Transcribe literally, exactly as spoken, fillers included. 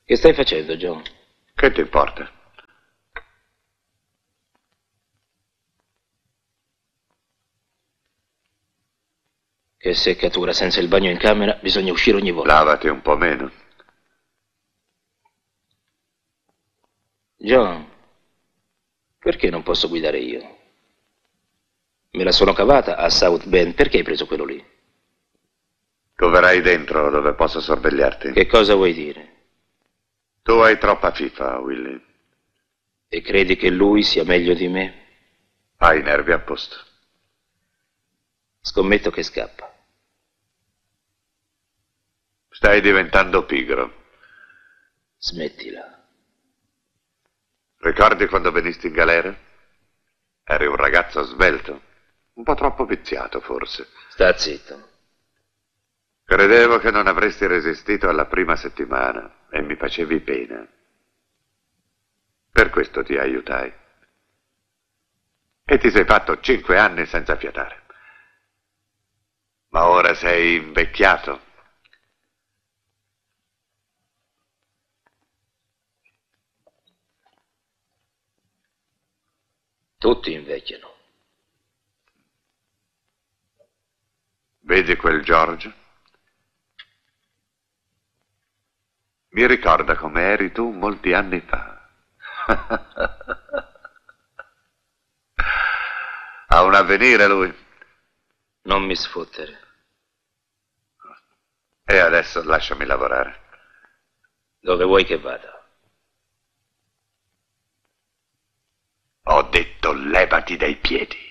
Che stai facendo, John? Che ti importa? Che seccatura, senza il bagno in camera bisogna uscire ogni volta. Lavati un po' meno. John, perché non posso guidare io? Me la sono cavata a South Bend, perché hai preso quello lì? Tu verrai dentro dove posso sorvegliarti. Che cosa vuoi dire? Tu hai troppa fifa, Willy. E credi che lui sia meglio di me? Hai i nervi a posto. Scommetto che scappa. Stai diventando pigro. Smettila. Ricordi quando venisti in galera? Eri un ragazzo svelto. Un po' troppo viziato, forse. Sta zitto. Credevo che non avresti resistito alla prima settimana e mi facevi pena. Per questo ti aiutai. E ti sei fatto cinque anni senza fiatare. Ma ora sei invecchiato. Tutti invecchiano. Vedi quel George? Mi ricorda come eri tu molti anni fa. Ha un avvenire lui. Non mi sfottere. E adesso lasciami lavorare. Dove vuoi che vada? Ho detto levati dai piedi.